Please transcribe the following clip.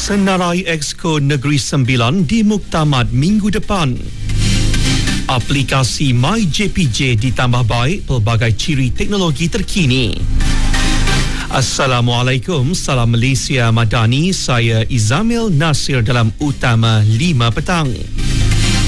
Senarai Exco Negeri Sembilan dimuktamad minggu depan. Aplikasi MyJPJ ditambah baik pelbagai ciri teknologi terkini. Assalamualaikum, salam Malaysia Madani. Saya Izamil Nasir dalam Utama 5 petang.